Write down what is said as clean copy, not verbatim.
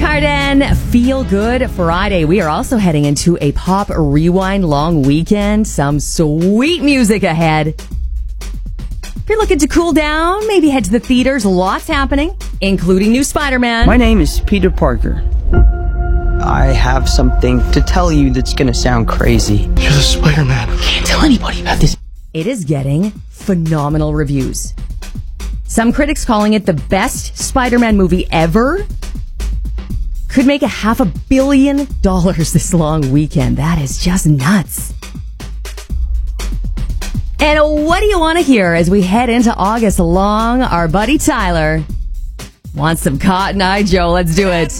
Cardin, Feel Good Friday. We are also heading into a Pop Rewind long weekend. Some sweet music ahead. If you're looking to cool down, maybe head to the theaters. Lots happening, including new Spider-Man. My name is Peter Parker. I have something to tell you that's gonna sound crazy. You're the Spider-Man. Can't tell anybody about this. It is getting phenomenal reviews. Some critics calling it the best Spider-Man movie ever. Could make $500 million this long weekend. That is just nuts. And what do you want to hear as we head into August along? Our buddy Tyler wants some Cotton Eye Joe. Let's do it.